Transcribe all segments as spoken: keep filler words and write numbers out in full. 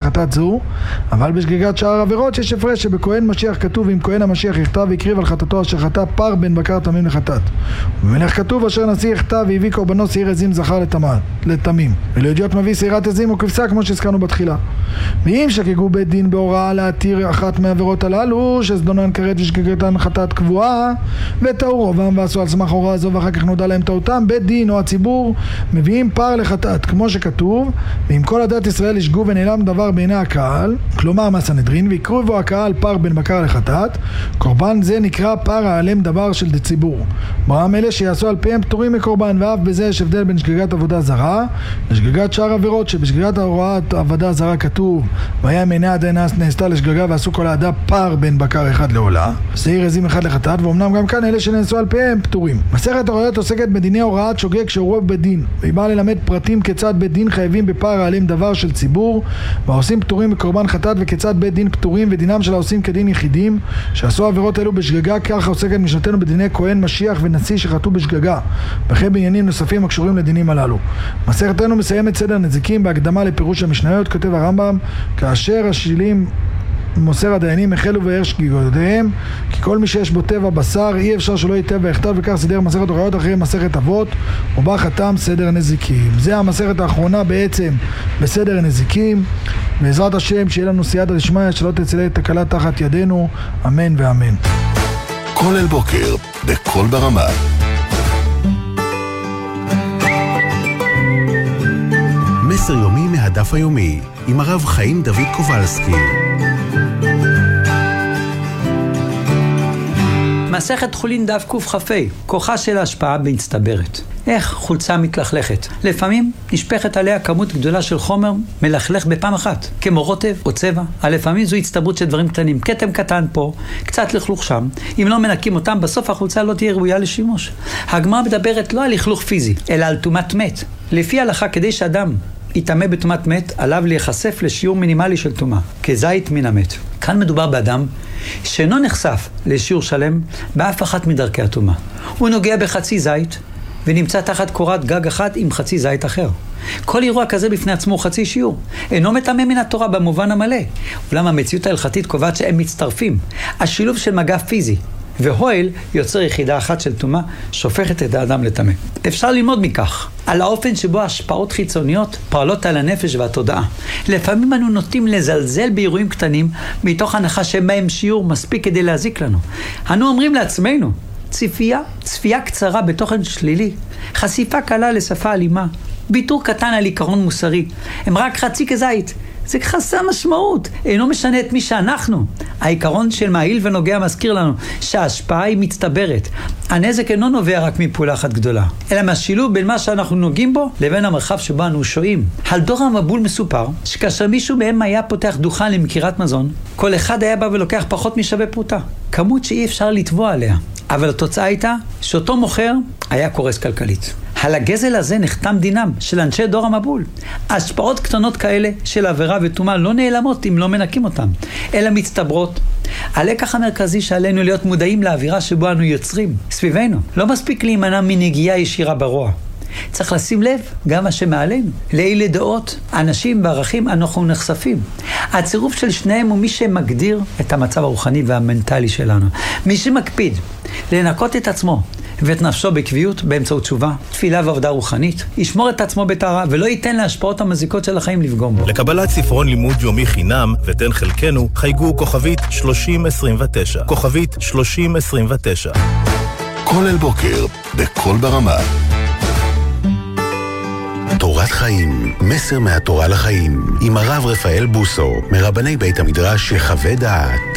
חטאת זו, אבל בשגגת שאר העבירות יש הפרש שבכהן משיח כתוב אם כהן המשיח יכתב ויקריב על חטאתו אשר חטא פר בן בקר תמים לחטאת. ובמלך כתוב אשר נשיא יכתב והביא קורבנו שעיר עזים זכר לתמים, ולהדיוט מביא שעירת עזים או כבשה כמו שהזכרנו בתחילה. ואם שקגו בית דין בהוראה להתיר אחת מהעבירות הללו שזדונן כרת ושגגתן חטאת קבועה וטעו רובם ועשו על סמך הוראה זו ואחר כך נודע להם טעותם, בית דין או הציבור מביאים פר לחטאת כמו שכתוב ואם כל עדת ישראל ישגו ונעלם דבר בעיני הקהל, כלומר מהסנהדרין, ויקרבו הקהל פר בן בקר לחטאת, קורבן זה נקרא פר העלם דבר של ציבור. ברם אלה שיעשו על פיהם פטורים מקורבן, ואף בזה יש הבדל בין שגגת עבודה זרה לשגגת שאר עבירות, שבשגגת הוראת עבודה זרה כתוב והיה מעיני עדי נעשתה לשגגה ועשו כל העדה פר בן בקר אחד לעולה, שעיר עזים אחד לחטאת, ואומנם גם כאן אלה שנעשו על פיהם פטורים. מסכת הוראות עוסקת בדיני הוראת שוגג שהורו בדין, והיא באה ללמד פרטים כיצד בית דין חייבים בפר העלם דבר של ציבור והעושים פטורים מקורבן חטאת, וכיצד בית דין פטורים ודינם של העושים כדין יחידים שעשו עבירות אלו בשגגה. כך עוסקת משנתנו בדיני כהן משיח ונשיא שחטאו בשגגה, וכן בעניינים נוספים הקשורים לדינים הללו. מסכתנו מסיימת סדר נזיקים בהקדמה לפירוש המשניות. כותב הרמב"ם, כאשר השילים מוסר הדיינים החלו וער שגיגותיהם, כי כל מי שיש בו טבע בשר אי אפשר שלא יהיה טבע יכתב, וכך סידר מסכת הוראות אחרי מסכת אבות ובה חתם סדר נזיקים. זה המסכת האחרונה בעצם בסדר הנזיקים. בעזרת השם שיהיה לנו סייעתא דשמיא, שלא תצא תקלה תחת ידינו, אמן ואמן. כל אל בוקר בכל ברמה. מסר יומי מהדף היומי עם הרב חיים דוד קובלסקי. מסכת חולין דף קכ"ה, כוחה של ההשפעה מצטברת. איך חולצה מתלכלכת? לפעמים נשפכת עליה כמות גדולה של חומר מלכלך בפעם אחת, כמו רוטב או צבע. לפעמים זו הצטברות של דברים קטנים, כתם קטן פה, קצת לכלוך שם. אם לא מנקים אותם, בסוף החולצה לא תהיה ראויה לשימוש. הגמרא מדברת לא על לכלוך פיזי, אלא על טומאת מת. לפי ההלכה, כדי שאדם יטמא בטומאת מת, עליו להיחשף לשיעור מינימלי של טומאה, כזית מן המת. כאן מדובר באדם שאינו נחשף לשיעור שלם באף אחת מדרכי הטומאה. הוא נוגע בחצי זית ונמצא תחת קורת גג אחת עם חצי זית אחר. כל אירוע כזה בפני עצמו חצי שיעור. אינו מטמא מן התורה במובן המלא. אולם המציאות ההלכתית קובעת שהם מצטרפים. השילוב של מגע פיזי והועל יוצר יחידה אחת של טומאה, שופכת את האדם לטמא. אפשר ללמוד מכך על האופן שבו השפעות חיצוניות פועלות על הנפש והתודעה. לפעמים אנו נוטים לזלזל באירועים קטנים מתוך הנחה שבהם שיעור מספיק כדי להזיק לנו. אנו אומרים לעצמנו, צפייה, צפייה קצרה בתוכן שלילי, חשיפה קלה לשפה אלימה, ביטור קטן על עיקרון מוסרי, הם רק חצי כזית. זה חסר משמעות, אינו משנה את מי שאנחנו. העיקרון של מעיל ונוגע מזכיר לנו שההשפעה היא מצטברת. הנזק אינו נובע רק מפעולה אחת גדולה, אלא מהשילוב בין מה שאנחנו נוגעים בו לבין המרחב שבו אנו שוהים. על דור המבול מסופר שכאשר מישהו מהם היה פותח דוכן למכירת מזון, כל אחד היה בא ולוקח פחות משווה פרוטה, כמות שאי אפשר לתבוע עליה. אבל התוצאה הייתה שאותו מוכר היה קורס כלכלית. על הגזל הזה נחתם דינם של אנשי דור המבול. השפעות קטנות כאלה של עבירה וטומאה לא נעלמות אם לא מנקים אותם, אלא מצטברות. הלקח המרכזי שעלינו להיות מודעים לאווירה שבו אנו יוצרים סביבנו. לא מספיק להימנע מנגיעה ישירה ברוע. צריך לשים לב גם מה שמעלינו. לאלה דעות, אנשים וערכים אנחנו נחשפים. הצירוף של שניהם הוא מי שמגדיר את המצב הרוחני והמנטלי שלנו. מי שמקפיד לנקות את עצמו ואת נפשו בקביעות באמצעות תשובה, תפילה ועבודה רוחנית, ישמור את עצמו בטהרה ולא ייתן להשפעות המזיקות של החיים לפגום בו. לקבלת ספרון לימוד יומי חינם ותן חלקנו, חייגו כוכבית שלושים עשרים ותשע. כוכבית שלושים עשרים ותשע. כל אל בוקר בכל ברמה. תורת חיים, מסר מהתורה לחיים, עם הרב רפאל בוסו, מרבני בית המדרש יחווה דעת.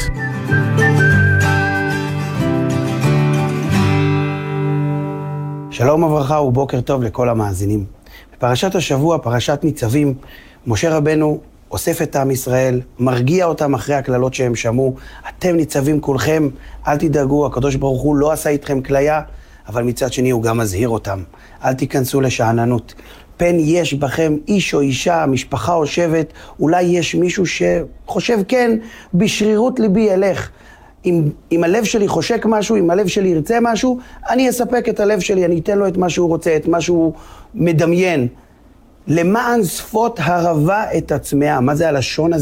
שלום וברכה ובוקר טוב לכל המאזינים. בפרשת השבוע, פרשת ניצבים, משה רבנו אוסף את עם ישראל, מרגיע אותם אחרי הכללות שהם שמעו. אתם ניצבים כולכם, אל תדאגו, הקדוש ברוך הוא לא עשה איתכם כליה, אבל מצד שני הוא גם מזהיר אותם. אל תיכנסו לשעננות. פן יש בכם איש או אישה, משפחה או שבט, אולי יש מישהו שחושב כן, בשרירות ליבי אלך. אם, אם הלב שלי חושק משהו, אם הלב שלי ירצה משהו, אני אספק את הלב שלי, אני אתן לו את מה שהוא רוצה, את מה שהוא מדמיין. למען שפות הרבה את עצמיה. מה זה הלשון הזה?